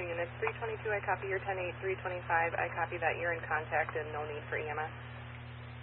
units. 322, I copy your 10-8. 325, I copy that you're in contact and no need for EMS.